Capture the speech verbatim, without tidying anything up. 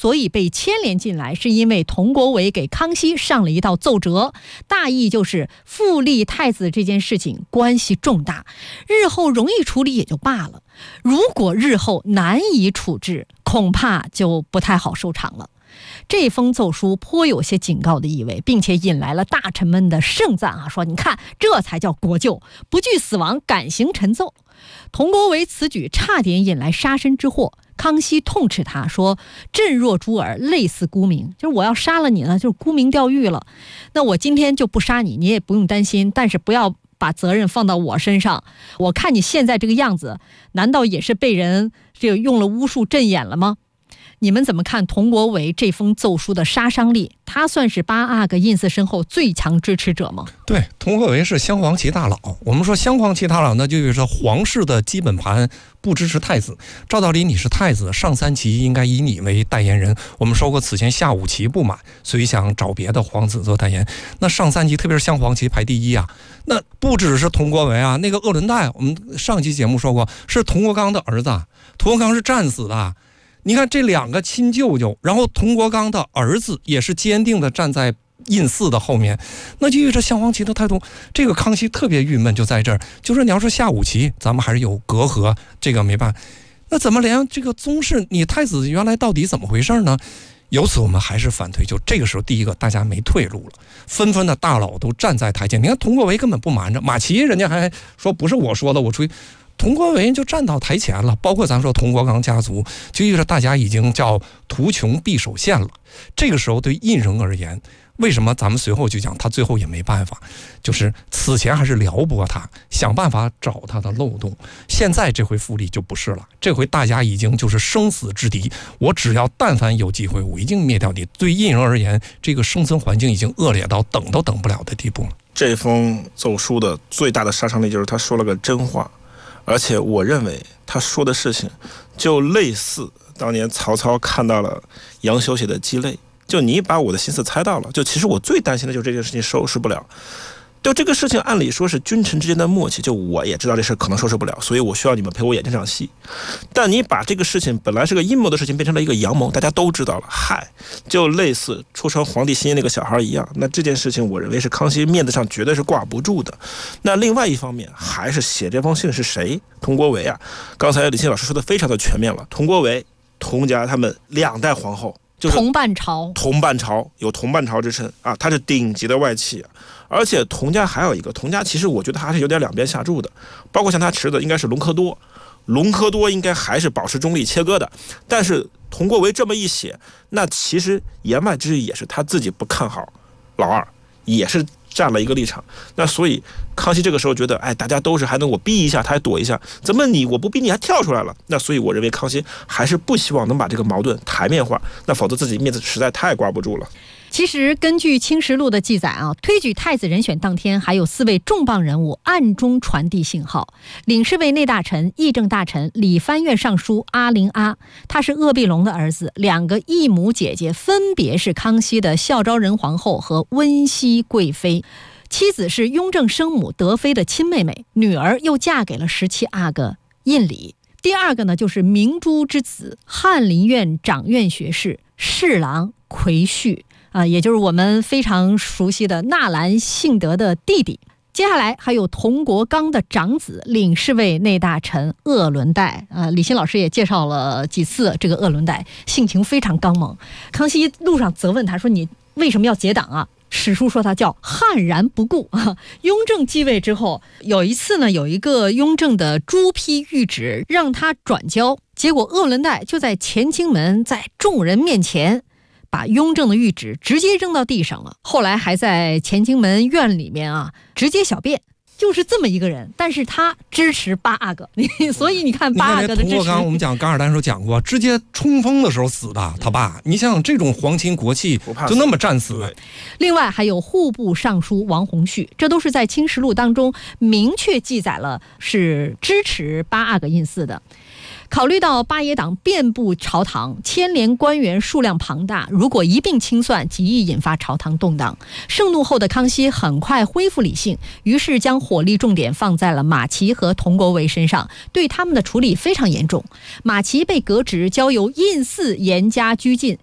所以被牵连进来，是因为佟国维给康熙上了一道奏折，大意就是复立太子这件事情关系重大，日后容易处理也就罢了，如果日后难以处置，恐怕就不太好收场了。这封奏书颇有些警告的意味，并且引来了大臣们的盛赞啊，说你看这才叫国舅，不惧死亡，敢行臣奏。佟国维此举差点引来杀身之祸，康熙痛斥他说：“朕若诛尔，类似沽名，就是我要杀了你呢，就是沽名钓誉了。那我今天就不杀你，你也不用担心，但是不要把责任放到我身上。我看你现在这个样子，难道也是被人这个用了巫术镇眼了吗？”你们怎么看佟国维这封奏书的杀伤力？他算是八阿哥印嗣身后最强支持者吗？ 对，佟国维是镶黄旗大佬。我们说镶黄旗大佬呢，就是说皇室的基本盘不支持太子。照道理你是太子，上三旗应该以你为代言人。我们说过，此前下五旗不满，所以想找别的皇子做代言。那上三旗，特别是镶黄旗排第一啊。那不只是佟国维啊，那个鄂伦岱，我们上期节目说过，是佟国刚的儿子，佟国刚是战死的。你看这两个亲舅舅，然后佟国刚的儿子也是坚定的站在印嗣的后面，那就意味着镶黄旗的态度。这个康熙特别郁闷就在这儿，就是你要说下五旗，咱们还是有隔阂，这个没办法。那怎么连这个宗室，你太子原来到底怎么回事呢？由此我们还是反推，就这个时候，第一个大家没退路了，纷纷的大佬都站在台前。你看佟国维根本不瞒着，马齐人家还说不是我说的，我出去。佟国维就站到台前了，包括咱们说佟国刚家族，就意味着大家已经叫图穷匕首现了。这个时候对胤禛而言，为什么咱们随后就讲他最后也没办法，就是此前还是撩拨他，想办法找他的漏洞。现在这回复立就不是了，这回大家已经就是生死之敌，我只要但凡有机会，我一定灭掉你。对胤禛而言，这个生存环境已经恶劣到等都等不了的地步了。 这封奏书的最大的杀伤力就是他说了个真话。而且我认为他说的事情就类似当年曹操看到了杨修写的鸡肋，就你把我的心思猜到了，就其实我最担心的就是这件事情收拾不了。就这个事情按理说是君臣之间的默契，就我也知道这事可能收拾不了，所以我需要你们陪我演这场戏。但你把这个事情本来是个阴谋的事情变成了一个阳谋，大家都知道了，嗨，就类似出成皇帝心意那个小孩一样。那这件事情我认为是康熙面子上绝对是挂不住的。那另外一方面还是写这封信是谁？佟国维啊，刚才李欣老师说的非常的全面了。佟国维、佟家他们两代皇后，就是同伴朝， 同伴朝有同伴朝之称啊，他是顶级的外戚啊。而且佟家还有一个，佟家其实我觉得还是有点两边下注的，包括像他侄子应该是隆科多，隆科多应该还是保持中立切割的，但是佟国维这么一写，那其实言外之意也是他自己不看好老二，也是站了一个立场。那所以康熙这个时候觉得，哎，大家都是还能我逼一下，他还躲一下，怎么你我不逼你还跳出来了？那所以我认为康熙还是不希望能把这个矛盾台面化，那否则自己面子实在太挂不住了。 其实根据《清实录》的记载啊，推举太子人选当天，还有四位重磅人物暗中传递信号。领侍卫内大臣、议政大臣理藩院尚书阿陵阿，他是鄂必龙的儿子，两个异母姐姐分别是康熙的孝昭仁皇后和温熹贵妃。妻子是雍正生母德妃的亲妹妹，女儿又嫁给了十七阿哥胤礼。第二个呢，就是明珠之子翰林院掌院学士侍郎魁婿啊、呃，也就是我们非常熟悉的纳兰性德的弟弟。接下来还有佟国刚的长子领侍卫内大臣鄂伦岱啊、呃，李欣老师也介绍了几次这个鄂伦岱，性情非常刚猛。康熙路上责问他说：“你为什么要结党啊？”史书说他叫悍然不顾啊。雍正继位之后，有一次呢，有一个雍正的朱批谕旨让他转交，结果鄂伦岱就在乾清门在众人面前把雍正的谕旨直接扔到地上了。后来还在乾清门院里面啊直接小便，就是这么一个人。但是他支持八阿哥，所以你看八阿哥的支持。 佟国刚我们讲噶尔丹时候讲过，直接冲锋的时候死的他爸。你想想这种皇亲国戚就那么战死。 另外还有户部尚书王弘绪，这都是在《清实录》当中明确记载了是支持八阿哥印嗣的。考虑到八爷党遍布朝堂，牵连官员数量庞大，如果一并清算，极易引发朝堂动荡。盛怒后的康熙很快恢复理性，于是将火力重点放在了马齐和佟国维身上，对他们的处理非常严重。马齐被革职，交由胤嗣严加拘禁，